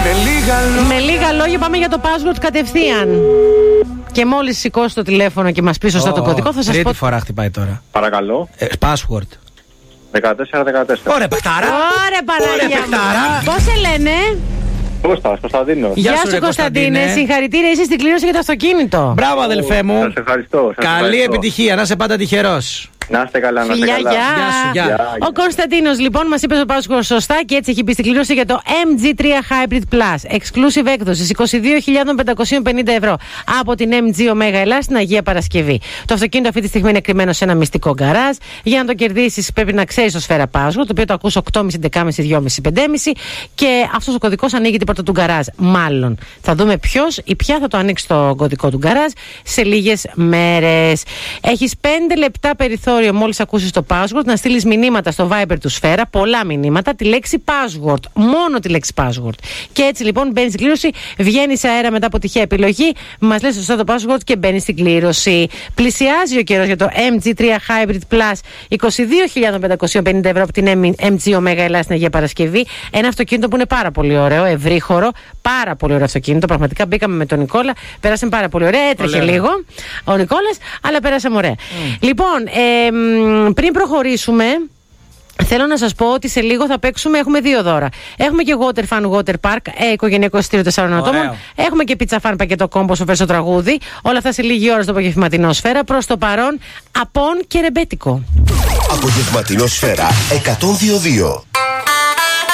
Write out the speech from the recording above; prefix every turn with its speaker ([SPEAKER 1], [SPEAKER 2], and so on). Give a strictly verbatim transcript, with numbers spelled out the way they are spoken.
[SPEAKER 1] Με λίγα λόγια.
[SPEAKER 2] Με λίγα λόγια πάμε για το password κατευθείαν. Και μόλις σηκώσει το τηλέφωνο και μας πει σωστά oh, το κωδικό, θα σας
[SPEAKER 3] τρίτη
[SPEAKER 2] πω.
[SPEAKER 3] Τρίτη φορά χτυπάει τώρα.
[SPEAKER 4] Παρακαλώ.
[SPEAKER 3] Ε, password.
[SPEAKER 4] δεκατέσσερα δεκατέσσερα.
[SPEAKER 3] Ωραία, παιχτάρα.
[SPEAKER 2] Ωραία, Παναγία. Πώς σε λένε?
[SPEAKER 4] Κώστας, Κωνσταντίνο.
[SPEAKER 2] Γεια, Γεια σου, Κωνσταντίνε. Συγχαρητήρια, είσαι στην κλήρωση για το αυτοκίνητο.
[SPEAKER 3] Μπράβο, αδελφέ μου.
[SPEAKER 4] Σας ευχαριστώ. Σας
[SPEAKER 3] Καλή
[SPEAKER 4] ευχαριστώ.
[SPEAKER 3] επιτυχία, να είσαι πάντα τυχερός.
[SPEAKER 4] Να είστε καλά, να είστε
[SPEAKER 2] Φιλιά,
[SPEAKER 4] καλά.
[SPEAKER 2] γεια.
[SPEAKER 3] Γεια σου, γεια.
[SPEAKER 4] Γεια.
[SPEAKER 2] Ο Κωνσταντίνος λοιπόν μας είπε το password σωστά και έτσι έχει μπει στην κλήρωση για το εμ τζι τρία Hybrid Plus. Exclusive έκδοση είκοσι δύο χιλιάδες πεντακόσια πενήντα ευρώ από την εμ τζι Omega Ελλάς στην Αγία Παρασκευή. Το αυτοκίνητο αυτή τη στιγμή είναι κρυμμένο σε ένα μυστικό γκαράζ. Για να το κερδίσεις πρέπει να ξέρεις το σφαίρα password, το οποίο το ακούς οκτώ και μισή, δέκα και μισή, δυόμισι, πέντε και μισή και αυτός ο κωδικός ανοίγει την πόρτα του γκαράζ. Μάλλον θα δούμε ποιος ή ποια θα το ανοίξει το κωδικό του γκαράζ σε λίγες μέρες. Έχεις πέντε λεπτά περιθώριο μόλις ακούσεις το password να στείλεις μηνύματα στο Viber του Σφαίρα, πολλά μηνύματα, τη λέξη password, μόνο τη λέξη password. Και έτσι λοιπόν μπαίνεις στην κλήρωση, βγαίνεις αέρα μετά από τυχαία επιλογή, μας λες σωστά το password και μπαίνεις στην κλήρωση. Πλησιάζει ο καιρός για το εμ τζι τρία Hybrid Plus, είκοσι δύο χιλιάδες πεντακόσια πενήντα ευρώ από την εμ τζι Omega Ελλάς στην Αγία Παρασκευή. Ένα αυτοκίνητο που είναι πάρα πολύ ωραίο, ευρύχωρο, πάρα πολύ ωραίο αυτοκίνητο. Πραγματικά μπήκαμε με τον Νικόλα, πέρασαμε πάρα πολύ ωραία. Έτρεχε
[SPEAKER 3] Ολέρα.
[SPEAKER 2] λίγο ο Νικόλας, αλλά πέρασαμε ωραία. Mm. Λοιπόν, ε, πριν προχωρήσουμε, θέλω να σας πω ότι σε λίγο θα παίξουμε. Έχουμε δύο δώρα. Έχουμε και Water Fun Water Park, ε, οικογενειακό εισιτήριο τεσσάρων ατόμων. Έχουμε και Pizza Fun πακέτο κόμπο στο φέρσο τραγούδι. Όλα αυτά σε λίγη ώρα στο απογευματινό Σφαίρα. Προς το παρόν, απόν και ρεμπέτικο.
[SPEAKER 5] Απογευματινό Σφαίρα εκατόν δύο κόμμα δύο.